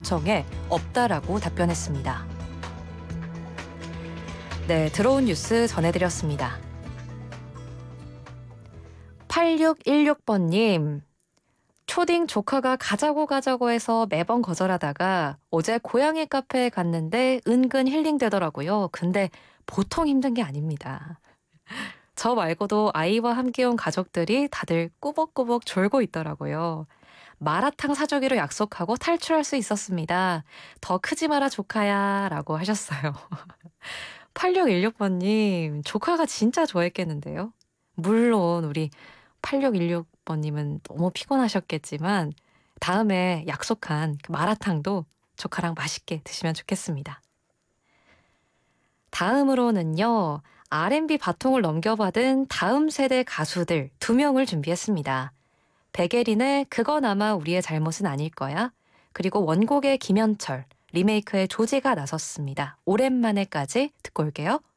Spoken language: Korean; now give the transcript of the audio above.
요청에 없다라고 답변했습니다. 네, 들어온 뉴스 전해드렸습니다. 8616번님, 초딩 조카가 가자고 해서 매번 거절하다가 어제 고양이 카페에 갔는데 은근 힐링되더라고요. 근데 보통 힘든 게 아닙니다. 저 말고도 아이와 함께 온 가족들이 다들 꾸벅꾸벅 졸고 있더라고요. 마라탕 사주기로 약속하고 탈출할 수 있었습니다. 더 크지 마라 조카야 라고 하셨어요. 8616번님, 조카가 진짜 좋아했겠는데요? 물론 우리 8616번님은 너무 피곤하셨겠지만 다음에 약속한 그 마라탕도 조카랑 맛있게 드시면 좋겠습니다. 다음으로는요. R&B 바통을 넘겨받은 다음 세대 가수들 2명을 준비했습니다. 백예린의 그건 아마 우리의 잘못은 아닐 거야. 그리고 원곡의 김현철, 리메이크의 조지가 나섰습니다. 오랜만에까지 듣고 올게요.